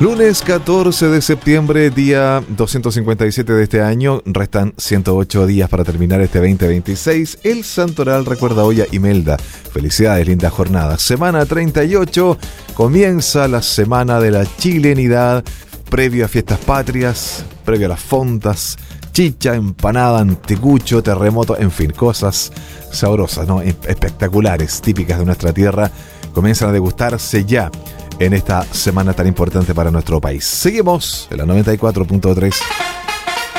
Lunes 14 de septiembre, día 257 de este año. Restan 108 días para terminar este 2026. El Santoral recuerda hoy a Imelda. Felicidades, linda jornada. Semana 38. Comienza la semana de la chilenidad. Previo a fiestas patrias, previo a las fondas, chicha, empanada, anticucho, terremoto, en fin, cosas sabrosas, ¿no? Espectaculares, típicas de nuestra tierra. Comienzan a degustarse ya en esta semana tan importante para nuestro país. Seguimos en la 94.3.